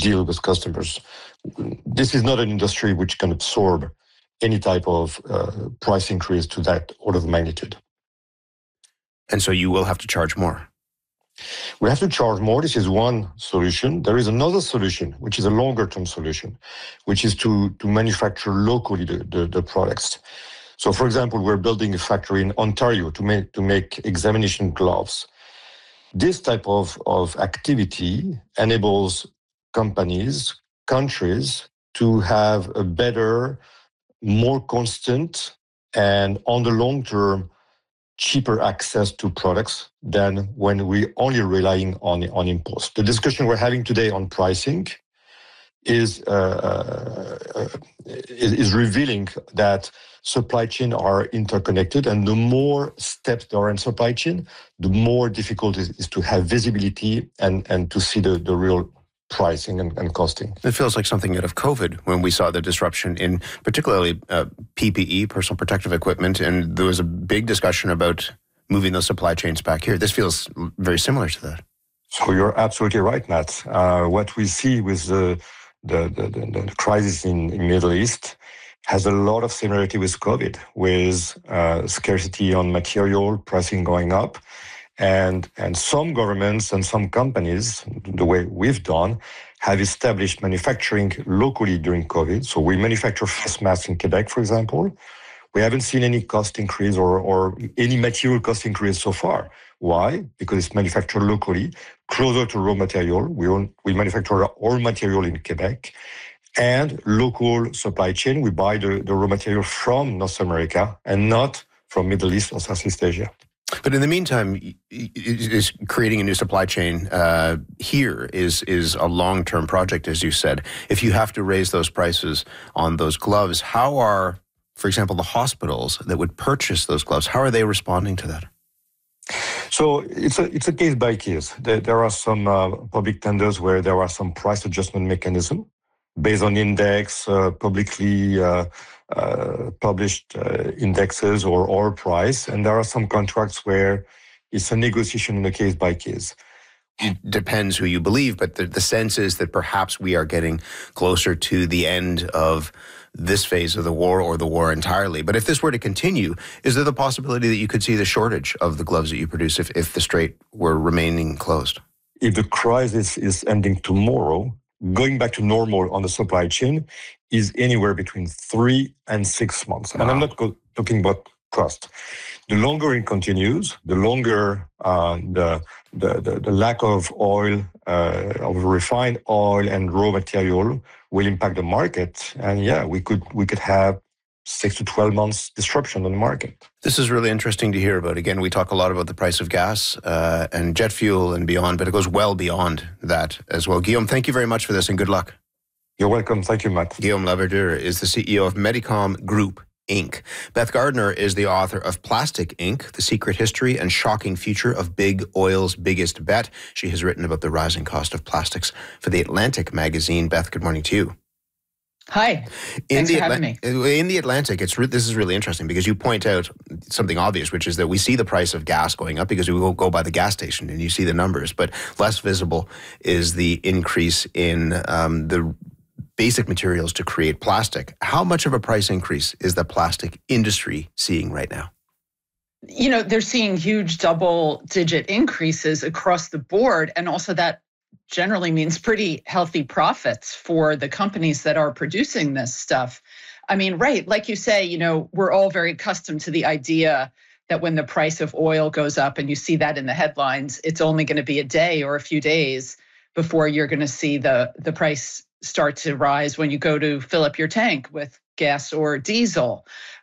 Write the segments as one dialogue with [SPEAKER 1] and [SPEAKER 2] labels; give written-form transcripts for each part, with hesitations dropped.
[SPEAKER 1] deal with customers. This is not an industry which can absorb any type of price increase to that order of magnitude.
[SPEAKER 2] And so you will have to charge more.
[SPEAKER 1] We have to charge more. This is one solution. There is another solution, which is a longer-term solution, which is to manufacture locally the products. So, for example, we're building a factory in Ontario to make examination gloves. This type of activity enables companies, countries to have a better, more constant, and on the long term, cheaper access to products than when we only relying on imports. The discussion we're having today on pricing is revealing that supply chain are interconnected, and the more steps there are in supply chain, the more difficult it is to have visibility and to see the real pricing and costing.
[SPEAKER 2] It feels like something out of COVID when we saw the disruption in particularly PPE, personal protective equipment, and there was a big discussion about moving those supply chains back here. This feels very similar to that.
[SPEAKER 1] So you're absolutely right, Matt. What we see with the crisis in Middle East has a lot of similarity with COVID, with scarcity on material, pricing going up. And some governments and some companies, the way we've done, have established manufacturing locally during COVID. So we manufacture face masks in Quebec, for example. We haven't seen any cost increase or any material cost increase so far. Why? Because it's manufactured locally, closer to raw material. We manufacture all material in Quebec. And local supply chain, we buy the raw material from North America and not from Middle East or Southeast Asia.
[SPEAKER 2] But in the meantime, is creating a new supply chain here is a long-term project, as you said. If you have to raise those prices on those gloves, how are, for example, the hospitals that would purchase those gloves, how are they responding to that?
[SPEAKER 1] So it's a case by case. There are some public tenders where there are some price adjustment mechanism based on index, publicly published indexes or price. And there are some contracts where it's a negotiation on a case by case.
[SPEAKER 2] It depends who you believe, but the sense is that perhaps we are getting closer to the end of this phase of the war or the war entirely. But if this were to continue, is there the possibility that you could see the shortage of the gloves that you produce if the strait were remaining closed?
[SPEAKER 1] If the crisis is ending tomorrow, going back to normal on the supply chain is anywhere between 3 and 6 months. And I'm not talking about cost. The longer it continues, the longer the lack of oil, of refined oil and raw material will impact the market. And yeah, we could have 6 to 12 months disruption on the market.
[SPEAKER 2] This is really interesting to hear about. Again, we talk a lot about the price of gas and jet fuel and beyond, but it goes well beyond that as well. Guillaume, thank you very much for this and good luck.
[SPEAKER 1] You're welcome. Thank you, Matt.
[SPEAKER 2] Guillaume Laverdure is the CEO of Medicom Group, Inc. Beth Gardner is the author of Plastic Inc., The Secret History and Shocking Future of Big Oil's Biggest Bet. She has written about the rising cost of plastics for The Atlantic magazine. Beth, good morning to you.
[SPEAKER 3] Hi. Thanks for having me.
[SPEAKER 2] In The Atlantic, this is really interesting because you point out something obvious, which is that we see the price of gas going up because we will go by the gas station and you see the numbers, but less visible is the increase in the basic materials to create plastic. How much of a price increase is the plastic industry seeing right now?
[SPEAKER 3] You know, they're seeing huge double-digit increases across the board, and also that generally means pretty healthy profits for the companies that are producing this stuff. I mean, right, like you say, you know, we're all very accustomed to the idea that when the price of oil goes up, and you see that in the headlines, it's only going to be a day or a few days before you're going to see the price start to rise when you go to fill up your tank with gas or diesel.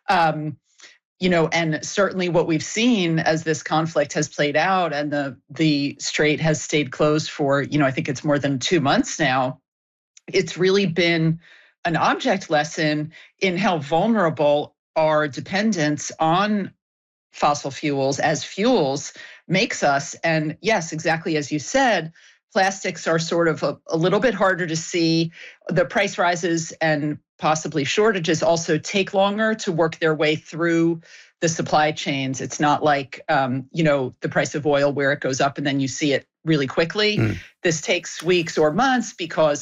[SPEAKER 3] You know, and certainly what we've seen as this conflict has played out and the strait has stayed closed for, you know, I think it's more than 2 months now, it's really been an object lesson in how vulnerable our dependence on fossil fuels as fuels makes us. And yes, exactly as you said, plastics are sort of a little bit harder to see. The price rises and possibly shortages also take longer to work their way through the supply chains. It's not like, you know, the price of oil where it goes up and then you see it really quickly. This takes weeks or months because